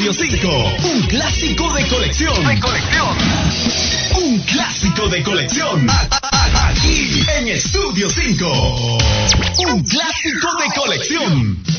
5, un clásico de colección. Un clásico de colección. Aquí en Estudio 5. Un clásico de colección.